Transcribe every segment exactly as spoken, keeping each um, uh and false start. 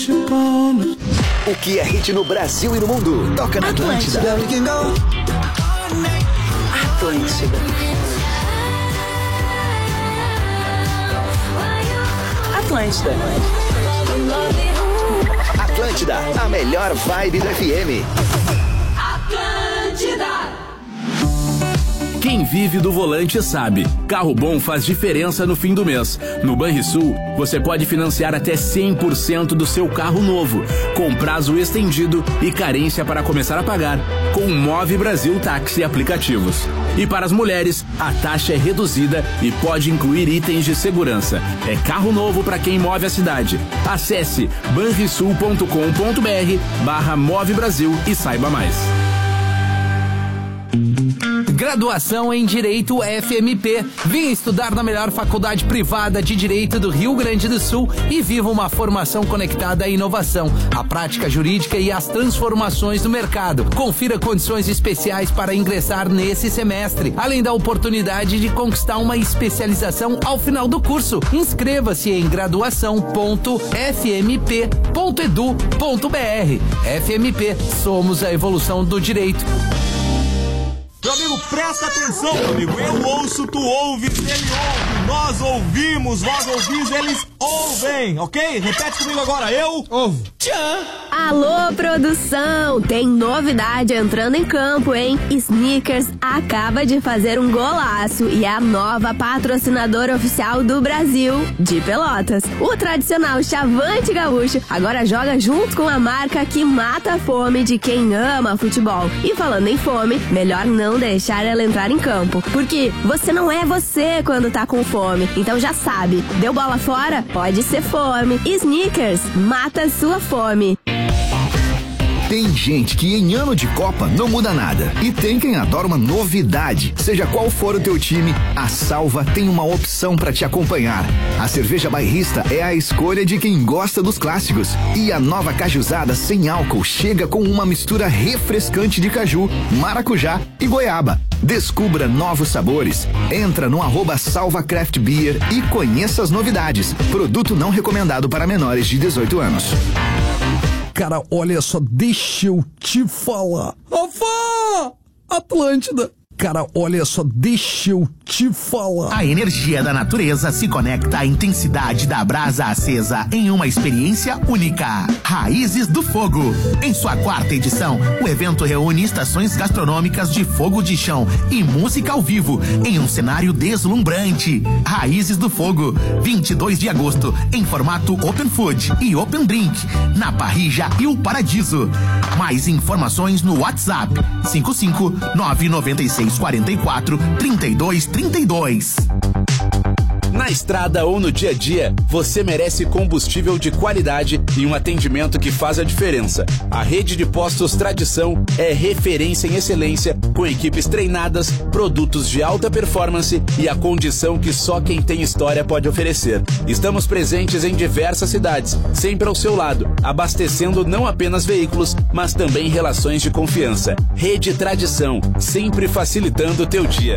O que é hit no Brasil e no mundo? Toca na Atlântida. Atlântida. Atlântida. Atlântida, a melhor vibe do F M. Atlântida. Quem vive do volante sabe, carro bom faz diferença no fim do mês. No Banrisul, você pode financiar até cem por cento do seu carro novo, com prazo estendido e carência para começar a pagar, com o Move Brasil Táxi Aplicativos. E para as mulheres, a taxa é reduzida e pode incluir itens de segurança. É carro novo para quem move a cidade. Acesse banrisul ponto com ponto br barra Move Brasil e saiba mais. Graduação em Direito F M P. Venha estudar na melhor faculdade privada de Direito do Rio Grande do Sul e viva uma formação conectada à inovação, à prática jurídica e às transformações do mercado. Confira condições especiais para ingressar nesse semestre, além da oportunidade de conquistar uma especialização ao final do curso. Inscreva-se em graduação ponto f m p ponto edu ponto b r. F M P, somos a evolução do direito. Meu amigo, presta atenção, meu amigo. Eu ouço, tu ouves, ele ouve. Nós ouvimos, vós ouvis, eles ouvem, ok? Repete comigo agora. Eu ouvo. Tchan! Alô, produção! Tem novidade entrando em campo, hein? Snickers acaba de fazer um golaço e é a nova patrocinadora oficial do Brasil, de Pelotas. O tradicional Chavante Gaúcho agora joga junto com a marca que mata a fome de quem ama futebol. E falando em fome, melhor não deixar ela entrar em campo, porque você não é você quando tá com fome. Então já sabe, deu bola fora? Pode ser fome. Snickers, mata sua fome. Tem gente que em ano de Copa não muda nada. E tem quem adora uma novidade. Seja qual for o teu time, a Salva tem uma opção para te acompanhar. A cerveja bairrista é a escolha de quem gosta dos clássicos. E a nova cajuzada sem álcool chega com uma mistura refrescante de caju, maracujá e goiaba. Descubra novos sabores. Entra no arroba Salva Craft Beer e conheça as novidades. Produto não recomendado para menores de dezoito anos. Cara, olha só, deixa eu te falar. Afá! Atlântida. Cara, olha só, deixa eu te falar. A energia da natureza se conecta à intensidade da brasa acesa em uma experiência única. Raízes do Fogo. Em sua quarta edição, o evento reúne estações gastronômicas de fogo de chão e música ao vivo em um cenário deslumbrante. Raízes do Fogo, vinte e dois de agosto, em formato Open Food e Open Drink, na Parrija e o Paradiso. Mais informações no WhatsApp cinco cinco nove nove seis quatro quatro, três dois três dois. Na estrada ou no dia a dia, você merece combustível de qualidade e um atendimento que faz a diferença. A rede de postos Tradição é referência em excelência, com equipes treinadas, produtos de alta performance e a condição que só quem tem história pode oferecer. Estamos presentes em diversas cidades, sempre ao seu lado, abastecendo não apenas veículos, mas também relações de confiança. Rede Tradição, sempre facilitando o teu dia.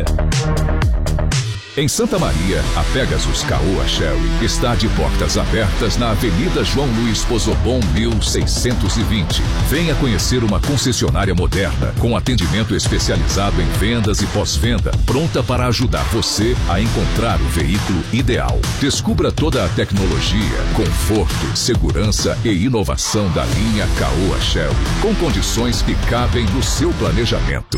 Em Santa Maria, a Pegasus Caoa Sherry está de portas abertas na Avenida João Luiz Pozobon mil seiscentos e vinte. Venha conhecer uma concessionária moderna, com atendimento especializado em vendas e pós-venda, pronta para ajudar você a encontrar o veículo ideal. Descubra toda a tecnologia, conforto, segurança e inovação da linha Caoa Sherry, com condições que cabem no seu planejamento.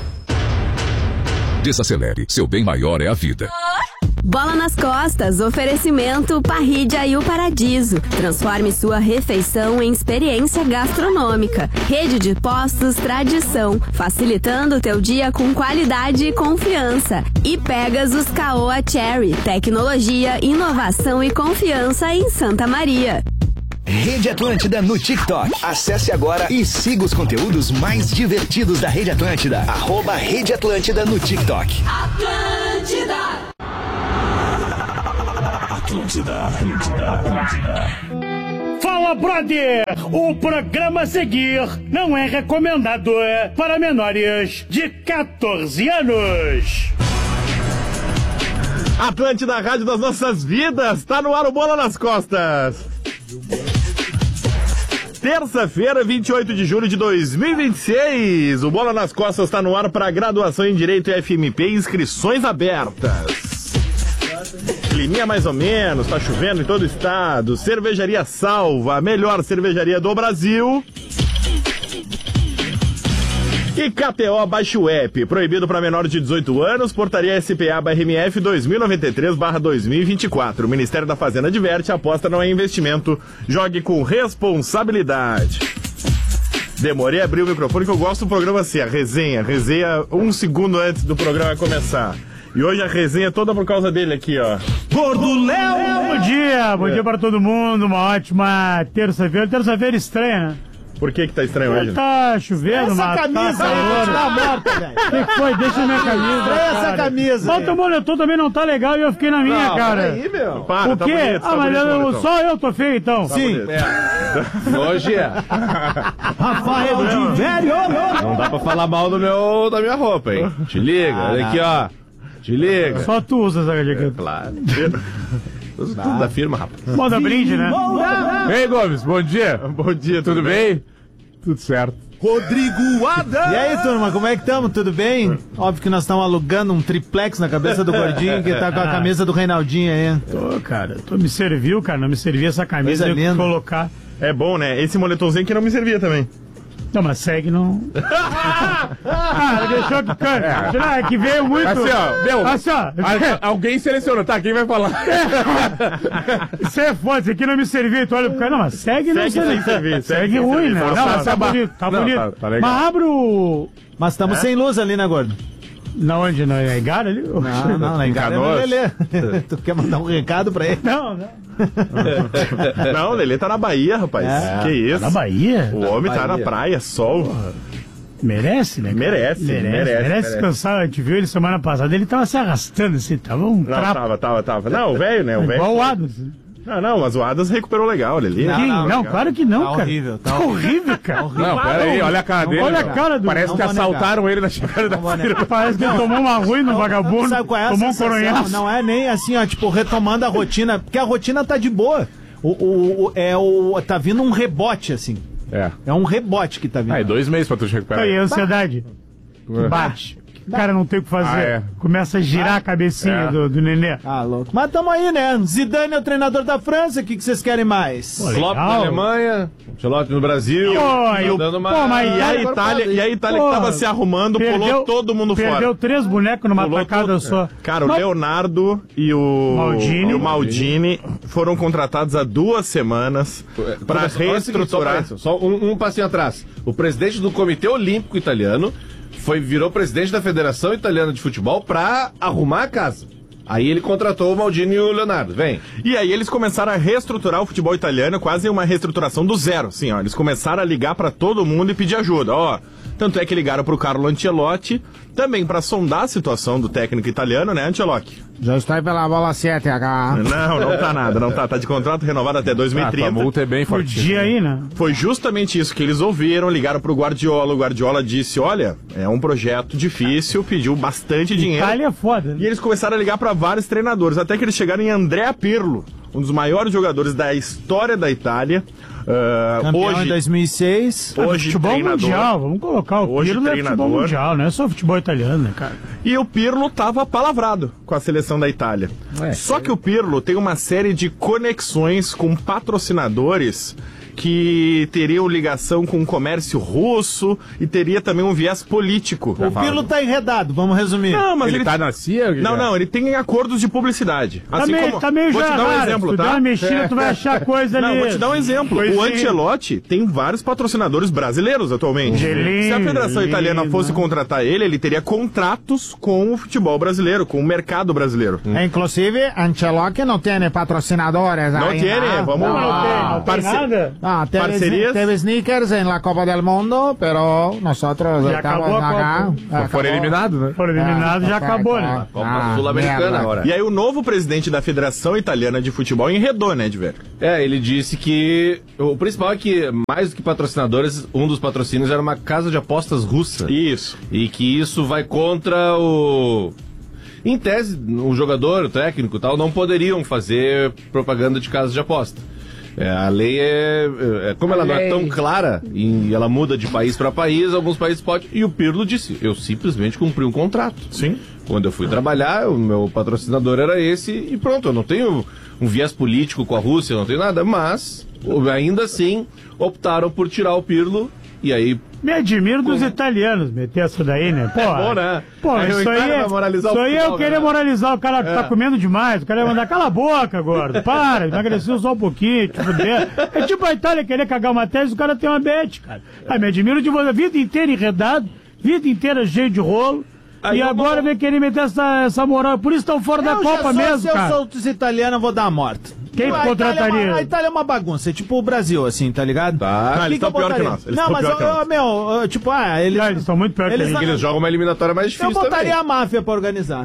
Desacelere, seu bem maior é a vida. Bola nas costas, oferecimento Parrija e o Paradiso. Transforme sua refeição em experiência gastronômica. Rede de postos Tradição, facilitando o teu dia com qualidade e confiança. E Pegasus Caoa Cherry, tecnologia, inovação e confiança em Santa Maria. Rede Atlântida no TikTok. Acesse agora e siga os conteúdos mais divertidos da Rede Atlântida. Arroba Rede Atlântida no TikTok. Atlântida. Atlântida, Atlântida, Atlântida. Fala, brother! O programa a seguir não é recomendado para menores de catorze anos. Atlântida, a rádio das nossas vidas. Tá no ar o Bola nas Costas. terça-feira, vinte e oito de julho de dois mil e vinte e seis. O Bola nas Costas está no ar para graduação em Direito e F M P, inscrições abertas. Climinha mais ou menos, tá chovendo em todo o estado. Cervejaria Salva, a melhor cervejaria do Brasil. E K T O, baixe o app, proibido para menores de dezoito anos, portaria S P A barra M F dois mil e noventa e três barra dois mil e vinte e quatro. O Ministério da Fazenda adverte, aposta não é investimento, jogue com responsabilidade. Demorei a abrir o microfone que eu gosto do programa assim, a resenha, resenha um segundo antes do programa começar. E hoje a resenha é toda por causa dele aqui, ó. Gordo Léo! Bom dia, bom é. dia para todo mundo, uma ótima terça-feira, terça-feira estranha, né? Por que que tá estranho hoje? Tá chovendo, essa camisa tá aí tá morta, velho. O que, que foi? Deixa minha camisa. Essa camisa. Bota o moletom também não tá legal e eu fiquei na minha, não, cara. Peraí, meu. Para, o quê? Tá bonito, ah, tá mas bonito, eu, só eu tô feio, então. Tá Sim. É. Hoje é. Rafael de velho. Não dá pra falar mal do meu, da minha roupa, hein? Te liga, ah, olha aqui, ó. Te liga. Só tu usa essa jaqueta. É, claro. Usa tudo da firma, rapaz. Moda brinde, né? Ei, Gomes, bom dia. Bom dia, tudo, tudo bem? bem? Tudo certo. Rodrigo Adams! E aí, turma, como é que estamos? Tudo bem? Óbvio que nós estamos alugando um triplex na cabeça do gordinho que tá com a camisa do Reinaldinho aí. Tô, cara. Tô, me serviu, cara. Não me servia essa camisa. Eu que colocar. É bom, né? Esse moletomzinho que não me servia também. Não, mas segue não. Ah, deixou que canta. É. é que veio muito. Assim, ó, meu. Assim, ó. Alguém selecionou, tá? Quem vai falar? Isso é foda, isso aqui não me serviu. Tu olha pro cara, não, mas segue, segue não sem servir. Segue, segue ruim, né? Não, tá, mas tá, tá bonito, tá não, bonito. Tá, tá legal. Mas abre o. Mas estamos é? sem luz ali, né, gordo? Na onde? Na Igara ali? Não, não, na Igara é o Lelê. Tu quer mandar um recado pra ele? Não, não. Não, o Lelê tá na Bahia, rapaz. É, que isso? Tá na Bahia? O homem tá na, tá na praia, sol. Porra. Merece, né? Merece, merece, merece. Merece descansar. A gente viu ele semana passada, ele tava se arrastando assim, tava um trapo. Não, tava, tava, tava. Não, o velho, né? O velho. Igual o Adams. Não, não, mas o Adams recuperou legal, Lelê. Não, não, não claro que não, tá cara. Horrível, tá, tá horrível, cara. Não, pera aí, olha a cara dele. Olha a cara do... Parece que assaltaram ele na chegada da firma. Parece que ele tomou uma ruim no vagabundo. Sabe qual é a tomou um coronhaço. Não é nem assim, ó, tipo, retomando a rotina, porque a rotina tá de boa. O, o, o, é o, tá vindo um rebote, assim. É. É um rebote que tá vindo. Ah, é dois meses pra tu recuperar. E a ansiedade? Que bate. O cara não tem o que fazer. Ah, é. Começa a girar ah, a cabecinha é. do, do nenê. Ah, louco. Mas tamo aí, né? Zidane é o treinador da França. O que vocês querem mais? Klopp na Alemanha, Ancelotti no Brasil. Pô, eu, dando uma... pô, mas e a Itália, e a Itália pô, que tava se arrumando, perdeu, pulou todo mundo perdeu fora. Perdeu três bonecos numa pulou tacada todo... só. Cara, mas... o Leonardo e o Maldini, o Maldini foram contratados há duas semanas para reestruturar. Só, só um, um passinho atrás. O presidente do Comitê Olímpico Italiano foi, virou presidente da Federação Italiana de Futebol pra arrumar a casa. Aí ele contratou o Maldini e o Leonardo, vem. E aí eles começaram a reestruturar o futebol italiano, quase uma reestruturação do zero, assim, ó. Eles começaram a ligar pra todo mundo e pedir ajuda, ó. Tanto é que ligaram pro Carlo Ancelotti, também pra sondar a situação do técnico italiano, né, Ancelotti? Já estou pela bola sete, H. Não, não tá nada, não tá. Tá de contrato renovado até dois mil e trinta. Ah, a multa é bem forte. Podia aí, né? Foi justamente isso que eles ouviram, ligaram pro Guardiola. O Guardiola disse, olha, é um projeto difícil, pediu bastante dinheiro. Itália é foda, né? E eles começaram a ligar pra vários treinadores, até que eles chegaram em Andrea Pirlo, um dos maiores jogadores da história da Itália. Uh, Campeão hoje, em dois mil e seis. Hoje futebol treinador, mundial, vamos colocar o hoje Pirlo é treinador. futebol mundial, não é só futebol italiano, né, cara? E o Pirlo tava palavrado com a seleção da Itália. Ué, só que o Pirlo tem uma série de conexões com patrocinadores que teriam ligação com o comércio russo e teria também um viés político. O Pirlo tá enredado, vamos resumir. Não, mas ele, ele tá na C I A? Não, não, ele tem acordos de publicidade. Tá assim meio, como... tá meio Vou já te dar um raro, exemplo, tu tá? dá uma mexida, tu vai achar coisa ali. Não, vou te dar um exemplo. Pois o sim. Ancelotti tem vários patrocinadores brasileiros atualmente. Gelinho, Se a Federação Gelinho, Italiana fosse contratar ele, ele teria contratos com o futebol brasileiro, com o mercado brasileiro. Hum. Inclusive, Ancelotti não tem patrocinadores. Não tem, vamos não, não tem, não Parce... tem nada. Ah, teve, Parcerias. Teve sneakers en la Copa del Mundo, pero nosotros já acabou a Copa. Foram eliminados, né? Foram eliminados, já acabou, né? Copa ah, Sul-Americana agora. E aí o novo presidente da Federação Italiana de Futebol enredou, né, Edver? É, ele disse que o principal é que, mais do que patrocinadores, um dos patrocínios era uma casa de apostas russa. Isso. E que isso vai contra o... Em tese, o jogador, o técnico e tal, não poderiam fazer propaganda de casas de aposta. É, a lei é, é como ela não é tão clara e ela muda de país para país, alguns países podem. E o Pirlo disse: eu simplesmente cumpri um contrato. Sim. Quando eu fui trabalhar, o meu patrocinador era esse e pronto. Eu não tenho um viés político com a Rússia, não tenho nada, mas ainda assim optaram por tirar o Pirlo e aí. Me admiro dos italianos meter essa daí, né? Pô, É bom, né? Pô, Aí o isso aí Itália é, vai moralizar o isso aí é futebol, eu querer né? moralizar o cara que É. tá comendo demais. O cara ia mandar, cala a boca, gordo. Para, emagreceu só um pouquinho, te fuder. É tipo a Itália querer cagar uma tese, o cara tem uma bet, cara. Aí me admiro de você, a vida inteira enredado, vida inteira cheio de rolo. Aí e eu agora vou- vem querer meter essa, essa moral. Por isso estão fora da Eu já Copa sou- mesmo, se eu cara. sou dos italianos, eu vou dar uma morta. Quem a contrataria? Itália é uma, a Itália é uma bagunça, é tipo o Brasil, assim, tá ligado? Tá. Ah, eles Que que eu estão pior que botaria? nós. Eles Não, estão mas, pior que ó, nós. meu, ó, tipo, ah, eles... Eles são muito pior que a eles gente. não- Eles jogam uma eliminatória mais Eu difícil botaria também. a máfia pra organizar.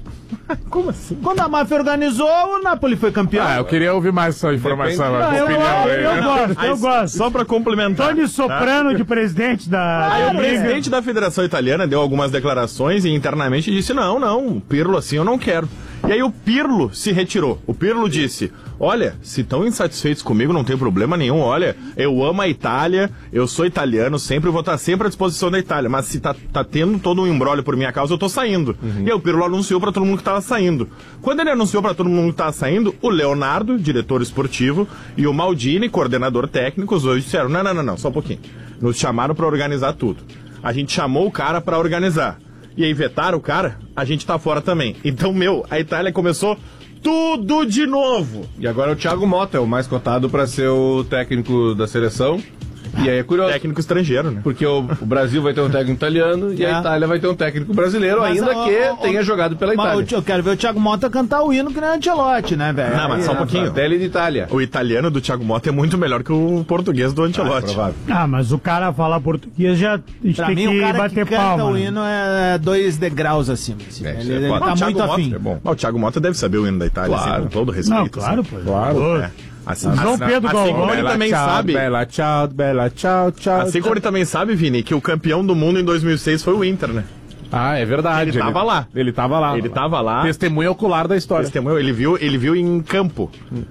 Como assim? Quando a máfia organizou, o Napoli foi campeão. Ah, eu queria ouvir mais essa informação, Não, a eu, opinião eu, aí, eu né? gosto, eu Aí, gosto. Só pra complementar. Tony Soprano de presidente da... Aí da o Liga. presidente da Federação Italiana deu algumas declarações e internamente disse: não, não, o Pirlo assim eu não quero. E aí o Pirlo se retirou. O Pirlo disse: olha, se estão insatisfeitos comigo, não tem problema nenhum. Olha, eu amo a Itália, eu sou italiano, sempre vou estar sempre à disposição da Itália. Mas se tá, tá tendo todo um embrólio por minha causa, eu tô saindo. E aí o Pirlo anunciou pra todo mundo que tava saindo. Quando ele anunciou pra todo mundo que tava saindo, o Leonardo, diretor esportivo, e o Maldini, coordenador técnico, os dois disseram: não, não, não, não, só um pouquinho. Nos chamaram pra organizar tudo. A gente chamou o cara pra organizar. E aí vetaram o cara, a gente tá fora também. Então, meu, a Itália começou tudo de novo. E agora o Thiago Motta é o mais cotado para ser o técnico da seleção. E aí é curioso. Técnico estrangeiro, né? Porque o, o Brasil vai ter um técnico italiano e É. a Itália vai ter um técnico brasileiro, Mas, ainda ó, que ó, ó, tenha jogado pela Mas Itália. eu quero ver o Thiago Mota cantar o hino que nem o Ancelotti, né, velho? Não, mas só um Aí, pouquinho. Fratelli d'Italia. O italiano do Thiago Motta é muito melhor que o português do Ancelotti. provável. Ah, mas o cara falar português já a gente Pra tem mim, que o cara bater que canta palma. o né? hino é dois degraus acima. Assim. É, ele isso é ele foda. tá o Thiago muito Motta afim. é bom. Mas o Thiago Motta deve saber o hino da Itália, Claro. assim, com todo respeito. Não, claro, assim. pô. Claro. Pô. É. Assim, João assim, Pedro assim Galvão. como ele também tchau, sabe, bela tchau, bela tchau, tchau. assim como ele também sabe, Vini, que o campeão do mundo em dois mil e seis foi o Inter, né? Ah, é verdade. Ele tava lá. Ele tava lá. Ele tava lá. Testemunha ocular da história. Testemunho, ele viu, ele viu em campo.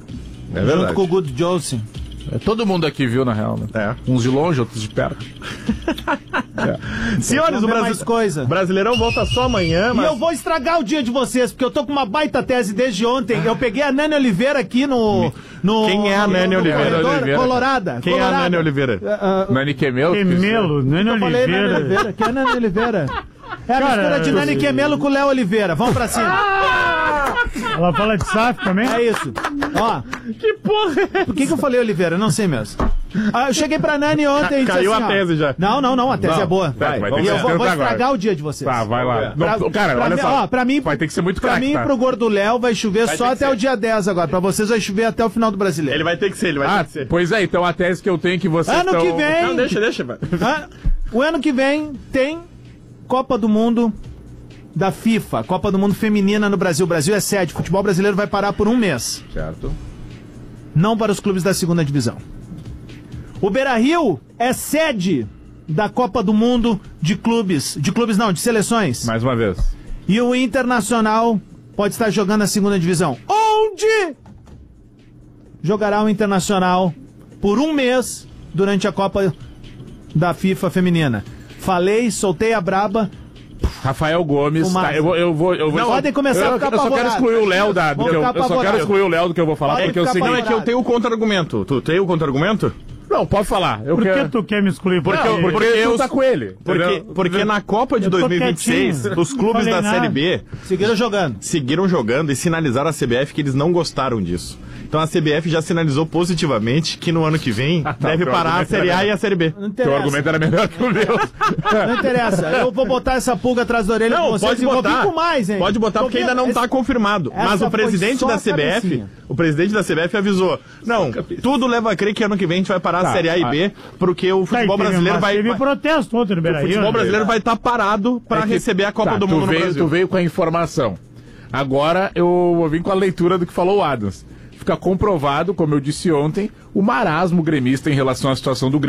É Junto verdade. com o Good Johnson. É, todo mundo aqui viu, na real, né? É. Uns de longe, outros de perto. Senhores, o ver Brasi- mais coisa. Brasileirão volta só amanhã, E mas... eu vou estragar o dia de vocês, porque eu tô com uma baita tese desde ontem. Eu peguei a Nani Oliveira aqui no... no Quem é a no- Nani no Oliveira? corredor, Oliveira, Colorada. Quem é a Colorada. Nani Oliveira? Ah, ah, Nani Quemelo? Quemelo, Nani eu falei Nani Oliveira. Oliveira. Quem é a Nani Oliveira? É a Cara, mistura de Nani eu- Quemelo com o Léo Oliveira. Vamos pra cima. Ela fala de S A F também? É isso. Ó. Que porra! Por que, que eu falei Oliveira? Não sei mesmo. Ah, eu cheguei pra Nani ontem e disse Caiu assim, a ó, tese já. Não, não, não. A tese Não, é boa. vai, vai ter e que eu ser vou, vou agora. estragar o dia de vocês. Tá, vai lá. Pra- Não, cara, pra olha mim, só. ó, pra mim, vai ter que ser muito Pra craque, mim, tá? pro Gordo Léo, vai chover Vai só ter que até ser. o dia dez agora. Pra vocês vai chover até o final do Brasileiro. Ele vai ter que ser, ele vai Ah, ter que ser. pois é, então a tese que eu tenho é que vocês Ano estão... que vem... Não, deixa, deixa, vai. Ah, o ano que vem tem Copa do Mundo da FIFA, Copa do Mundo Feminina no Brasil. O Brasil é sede. O futebol brasileiro vai parar por um mês. Certo. Não para os clubes da segunda divisão. O Beira-Rio é sede da Copa do Mundo de clubes. De clubes não, de seleções. Mais uma vez. E o Internacional pode estar jogando a segunda divisão. Onde jogará o Internacional por um mês durante a Copa da FIFA feminina. Falei, soltei a braba. Rafael Gomes, Fumaça. tá, eu vou, eu vou, eu vou. Não, podem começar eu, a ficar eu só quero apavorados. excluir o Léo da, do Vou que eu, ficar eu só quero apavorado. excluir o Léo do que eu vou falar, Podem porque é o ficar seguinte. Não, é que eu tenho o contra-argumento. Tu tem o contra-argumento? Não, pode falar. Eu Por que quero... tu quer me excluir? Porque, Porque, porque, porque tu eu- tá com ele. Porque, entendeu? porque na Copa de Eu tô dois mil e vinte e seis, quietinho. os clubes Falei da nada. Série B Seguiram jogando. seguiram jogando e sinalizaram à C B F que eles não gostaram disso. Então a C B F já sinalizou positivamente que no ano que vem deve teu parar a argumento Série era A e a Série B. Não Teu interessa. argumento era melhor que o meu. Não interessa. Eu vou botar essa pulga atrás da orelha com Não, vocês pode e vou botar. vir com mais, hein? Pode botar Tô porque ainda vendo- não está esse- confirmado. essa Mas o foi presidente só da a C B F, cabecinha. o presidente da C B F avisou: não, tudo leva a crer que ano que vem a gente vai parar a Tá, Série A e ah. B, porque o Tá, e futebol teve- brasileiro mas vai. Teve vai- protesto ontem no O Beira-Rio. futebol né? brasileiro vai estar parado para É que- receber a Copa tá, do tu Mundo no veio, Brasil. Tu veio com a informação. Agora eu vou vir com a leitura do que falou o Adams. Fica comprovado, como eu disse ontem, o marasmo gremista em relação à situação do Grêmio.